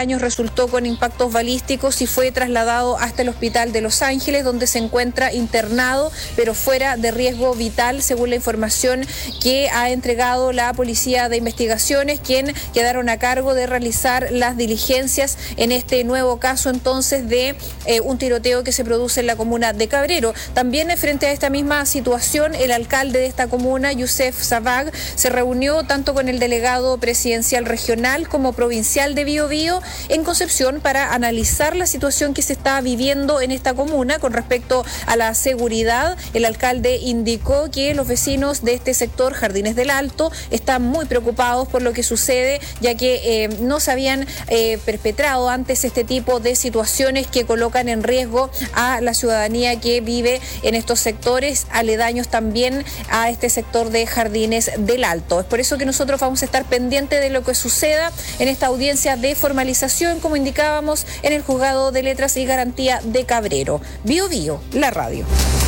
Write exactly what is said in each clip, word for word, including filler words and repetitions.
años resultó con impactos balísticos y fue trasladado hasta el hospital de Los Ángeles, donde se encuentra internado, pero fuera de riesgo vital, según la información que ha entregado la Policía de Investigaciones, quien quedaron a cargo de realizar las diligencias en este nuevo caso entonces de eh, un tiroteo que se produce en la comuna de Cabrero. También eh, frente a esta misma situación, el alcalde de esta comuna, Youssef Sabag, se reunió tanto con el delegado presidencial regional como provincial de Biobío en Concepción para analizar la situación que se está viviendo en esta comuna con respecto a la seguridad. El alcalde indicó que los vecinos de este sector, Jardines del Alto, están muy preocupados por lo que sucede, ya que eh, no se habían eh, perpetrado antes este tipo de situaciones que colocan en riesgo a la ciudadanía que vive en estos sectores, aledaños también a este sector de Jardines del Alto. Es por eso que nosotros vamos a estar pendientes de lo que suceda en esta audiencia de formalización, como indicábamos, en el Juzgado de Letras y Garantía de Cabrero. Bio Bio, la radio.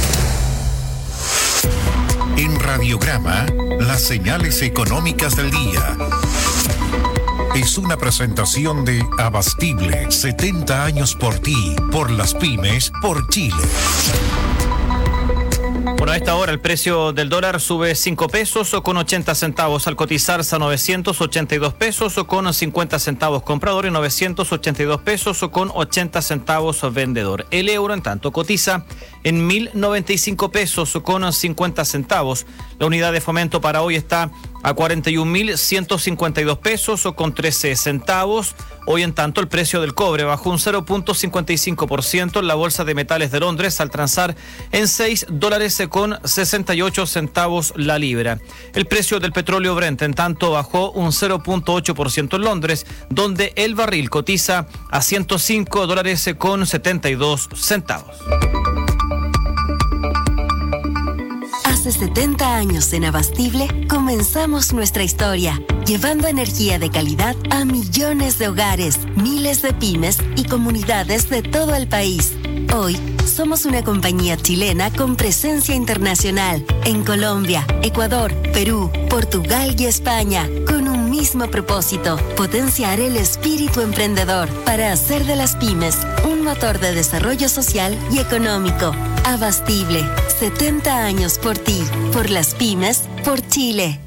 En Radiograma, las señales económicas del día. Es una presentación de Abastible, setenta años por ti, por las pymes, por Chile. Bueno, a esta hora el precio del dólar sube cinco pesos o con ochenta centavos al cotizarse a novecientos ochenta y dos pesos o con cincuenta centavos comprador y novecientos ochenta y dos pesos o con ochenta centavos vendedor. El euro, en tanto, cotiza en mil noventa y cinco pesos o con cincuenta centavos. La unidad de fomento para hoy está a cuarenta y un mil ciento cincuenta y dos pesos o con trece centavos. Hoy, en tanto, el precio del cobre bajó un cero punto cincuenta y cinco por ciento en la Bolsa de Metales de Londres al transar en seis dólares con sesenta y ocho centavos la libra. El precio del petróleo Brent, en tanto, bajó un cero punto ocho por ciento en Londres, donde el barril cotiza a ciento cinco dólares con setenta y dos centavos. Hace setenta años en Abastible comenzamos nuestra historia, llevando energía de calidad a millones de hogares, miles de pymes y comunidades de todo el país. Hoy somos una compañía chilena con presencia internacional en Colombia, Ecuador, Perú, Portugal y España, con un mismo propósito: potenciar el espíritu emprendedor para hacer de las pymes un motor de desarrollo social y económico. Abastible, setenta años por ti, por las pymes, por Chile.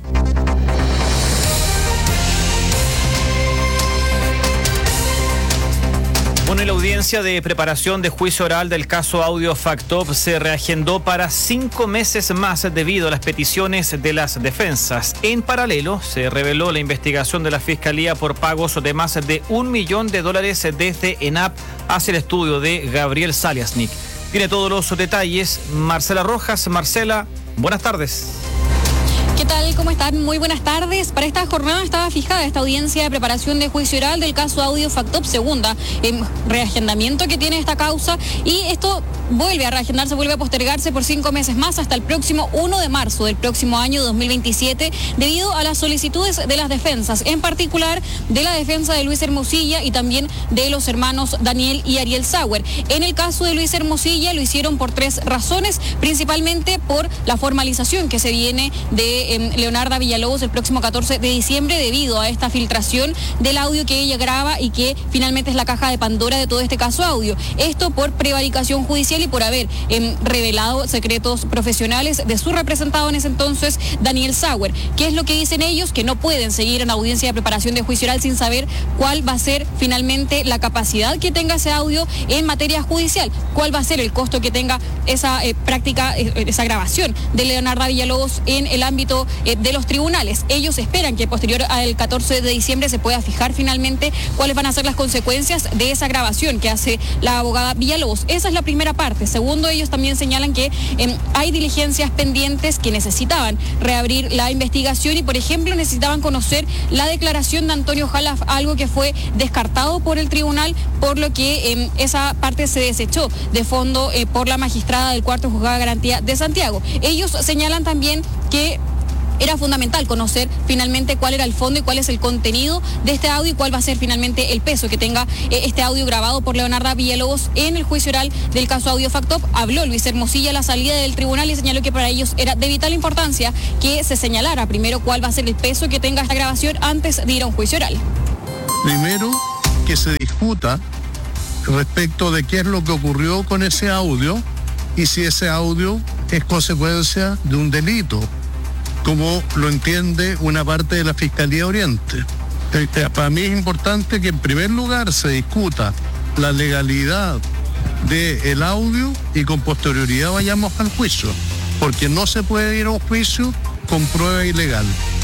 Bueno, y la audiencia de preparación de juicio oral del caso Audio Factop se reagendó para cinco meses más debido a las peticiones de las defensas. En paralelo, se reveló la investigación de la Fiscalía por pagos de más de un millón de dólares desde ENAP hacia el estudio de Gabriel Saliasnik. Tiene todos los detalles Marcela Rojas. Marcela, buenas tardes. ¿Qué tal? ¿Cómo están? Muy buenas tardes. Para esta jornada estaba fijada esta audiencia de preparación de juicio oral del caso Audio Factop, segunda en reagendamiento que tiene esta causa, y esto vuelve a reagendarse, vuelve a postergarse por cinco meses más hasta el próximo uno de marzo del próximo año dos mil veintisiete, debido a las solicitudes de las defensas, en particular de la defensa de Luis Hermosilla y también de los hermanos Daniel y Ariel Sauer. En el caso de Luis Hermosilla lo hicieron por tres razones, principalmente por la formalización que se viene de eh, Leonarda Villalobos el próximo catorce de diciembre, debido a esta filtración del audio que ella graba y que finalmente es la caja de Pandora de todo este caso Audio. Esto por prevaricación judicial y por haber eh, revelado secretos profesionales de su representado en ese entonces, Daniel Sauer. ¿Qué es lo que dicen ellos? Que no pueden seguir en audiencia de preparación de juicio oral sin saber cuál va a ser finalmente la capacidad que tenga ese audio en materia judicial, cuál va a ser el costo que tenga esa eh, práctica, eh, esa grabación de Leonarda Villalobos en el ámbito eh, de los tribunales. Ellos esperan que posterior al catorce de diciembre se pueda fijar finalmente cuáles van a ser las consecuencias de esa grabación que hace la abogada Villalobos. Esa es la primera parte. Segundo, ellos también señalan que eh, hay diligencias pendientes que necesitaban reabrir la investigación y, por ejemplo, necesitaban conocer la declaración de Antonio Jalaf, algo que fue descartado por el tribunal, por lo que eh, esa parte se desechó de fondo eh, por la magistrada del cuarto juzgado de garantía de Santiago. Ellos señalan también que era fundamental conocer finalmente cuál era el fondo y cuál es el contenido de este audio y cuál va a ser finalmente el peso que tenga eh, este audio grabado por Leonarda Villalobos en el juicio oral del caso Audio Factop. Habló Luis Hermosilla a la salida del tribunal y señaló que para ellos era de vital importancia que se señalara primero cuál va a ser el peso que tenga esta grabación antes de ir a un juicio oral. Primero, que se disputa respecto de qué es lo que ocurrió con ese audio y si ese audio es consecuencia de un delito, como lo entiende una parte de la Fiscalía Oriente. Para mí es importante que en primer lugar se discuta la legalidad del audio y con posterioridad vayamos al juicio, porque no se puede ir a un juicio con prueba ilegal.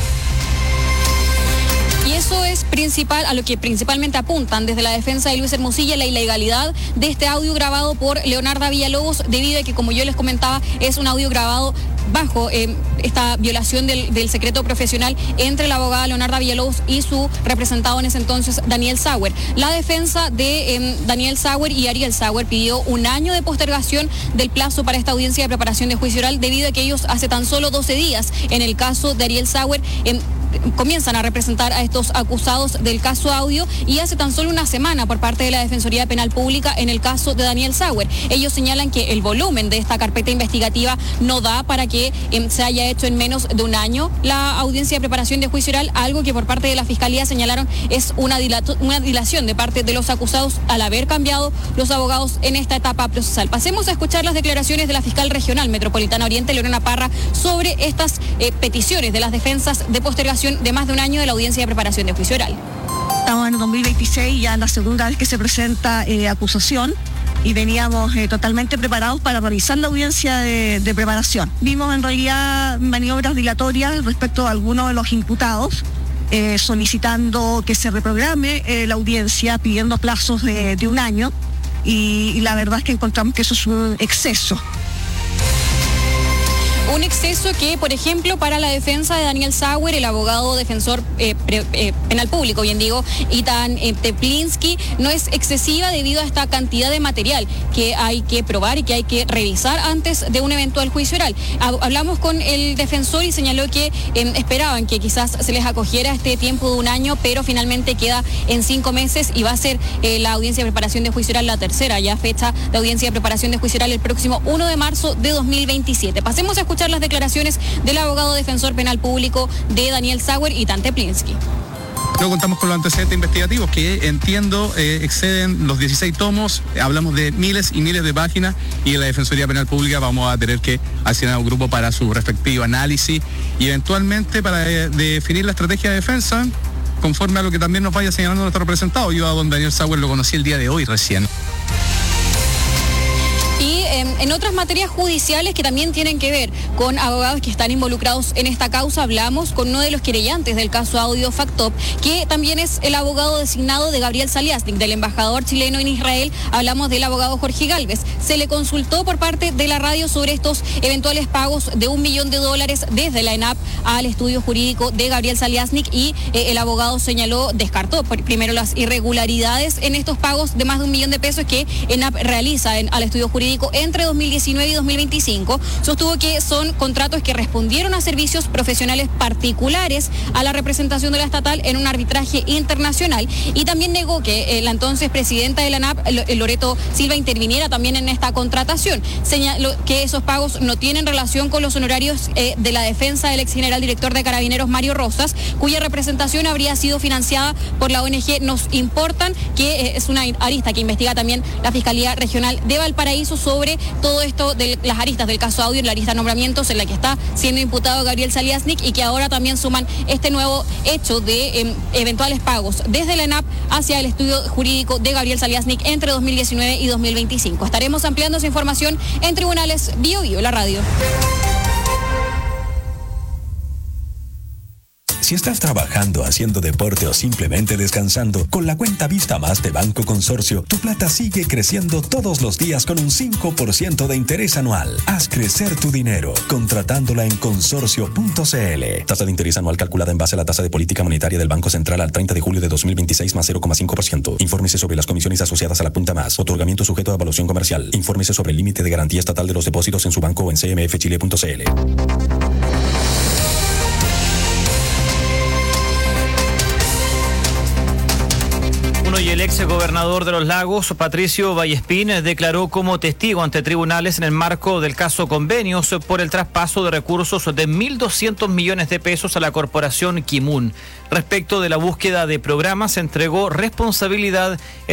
Y eso es principal, a lo que principalmente apuntan desde la defensa de Luis Hermosilla, la ilegalidad de este audio grabado por Leonarda Villalobos, debido a que, como yo les comentaba, es un audio grabado bajo eh, esta violación del, del secreto profesional entre la abogada Leonarda Villalobos y su representado en ese entonces, Daniel Sauer. La defensa de eh, Daniel Sauer y Ariel Sauer pidió un año de postergación del plazo para esta audiencia de preparación de juicio oral, debido a que ellos hace tan solo doce días, en el caso de Ariel Sauer, eh, comienzan a representar a estos acusados del caso audio, y hace tan solo una semana por parte de la Defensoría Penal Pública en el caso de Daniel Sauer. Ellos señalan que el volumen de esta carpeta investigativa no da para que eh, se haya hecho en menos de un año la audiencia de preparación de juicio oral, algo que por parte de la Fiscalía señalaron es una, dilato, una dilación de parte de los acusados al haber cambiado los abogados en esta etapa procesal. Pasemos a escuchar las declaraciones de la fiscal regional metropolitana Oriente, Lorena Parra, sobre estas eh, peticiones de las defensas de postergación de más de un año de la audiencia de preparación de juicio oral. Estamos en el dos mil veintiséis, ya en la segunda vez que se presenta eh, acusación, y veníamos eh, totalmente preparados para realizar la audiencia de, de preparación. Vimos en realidad maniobras dilatorias respecto a algunos de los imputados, eh, solicitando que se reprograme eh, la audiencia, pidiendo plazos de, de un año, y, y la verdad es que encontramos que eso es un exceso. Un exceso que, por ejemplo, para la defensa de Daniel Sauer, el abogado defensor eh, pre, eh, penal público, bien digo, Itan eh, Teplinsky, no es excesiva debido a esta cantidad de material que hay que probar y que hay que revisar antes de un eventual juicio oral. Hablamos con el defensor y señaló que eh, esperaban que quizás se les acogiera este tiempo de un año, pero finalmente queda en cinco meses y va a ser eh, la audiencia de preparación de juicio oral la tercera ya fecha de audiencia de preparación de juicio oral el próximo primero de marzo de dos mil veintisiete. Pasemos a escuchar las declaraciones del abogado defensor penal público de Daniel Sauer, Itan Teplinsky. No contamos con los antecedentes investigativos que entiendo eh, exceden los dieciséis tomos, hablamos de miles y miles de páginas, y en la Defensoría Penal Pública vamos a tener que asignar un grupo para su respectivo análisis y eventualmente para eh, definir la estrategia de defensa conforme a lo que también nos vaya señalando nuestro representado. Yo a don Daniel Sauer lo conocí el día de hoy recién. Y eh, en otras materias judiciales que también tienen que ver con abogados que están involucrados en esta causa, hablamos con uno de los querellantes del caso Audio Factop, que también es el abogado designado de Gabriel Saliasnik, del embajador chileno en Israel. Hablamos del abogado Jorge Gálvez. Se le consultó por parte de la radio sobre estos eventuales pagos de un millón de dólares desde la ENAP al estudio jurídico de Gabriel Saliasnik, y eh, el abogado señaló, descartó primero las irregularidades en estos pagos de más de un millón de pesos que ENAP realiza en, al estudio jurídico entre dos mil diecinueve y dos mil veinticinco. Sostuvo que son contratos que respondieron a servicios profesionales particulares a la representación de la estatal en un arbitraje internacional, y también negó que eh, la entonces presidenta de la ENAP, Loreto Silva, interviniera también en esta contratación. Señaló que esos pagos no tienen relación con los honorarios eh, de la defensa del ex general director de Carabineros, Mario Rosas, cuya representación habría sido financiada por la O N G Nos Importan, que eh, es una arista que investiga también la Fiscalía Regional de Valparaíso sobre todo esto de las aristas del caso Audio, la arista de nombramientos en la que está siendo imputado Gabriel Saliasnik, y que ahora también suman este nuevo hecho de eh, eventuales pagos desde la ENAP hacia el estudio jurídico de Gabriel Saliasnik entre dos mil diecinueve y dos mil veinticinco. Estaremos ampliando esa información en Tribunales Bio Bio, la radio. Si estás trabajando, haciendo deporte o simplemente descansando, con la cuenta Vista Más de Banco Consorcio, tu plata sigue creciendo todos los días con un cinco por ciento de interés anual. Haz crecer tu dinero contratándola en consorcio punto c l. Tasa de interés anual calculada en base a la tasa de política monetaria del Banco Central al treinta de julio de dos mil veintiséis más cero coma cinco por ciento. Infórmese sobre las comisiones asociadas a la punta más. Otorgamiento sujeto a evaluación comercial. Infórmese sobre el límite de garantía estatal de los depósitos en su banco o en c m f chile punto c l. Y el ex gobernador de Los Lagos, Patricio Vallespín, declaró como testigo ante tribunales en el marco del caso Convenios por el traspaso de recursos de mil doscientos millones de pesos a la corporación Kimun. Respecto de la búsqueda de programas, entregó responsabilidad